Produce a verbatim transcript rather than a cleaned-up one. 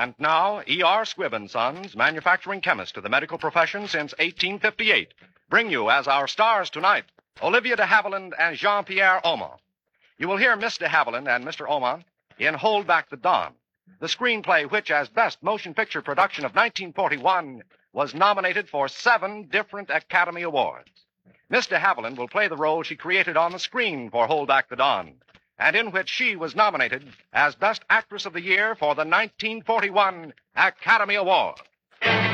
And now, E R. Squibb and Sons, manufacturing chemist to the medical profession since eighteen fifty-eight, bring you as our stars tonight, Olivia de Havilland and Jean-Pierre Aumont. You will hear Miss de Havilland and Mister Aumont in Hold Back the Dawn, the screenplay which, as best motion picture production of nineteen forty-one, was nominated for seven different Academy Awards. Miss de Havilland will play the role she created on the screen for Hold Back the Dawn, and in which she was nominated as Best Actress of the Year for the nineteen forty-one Academy Award.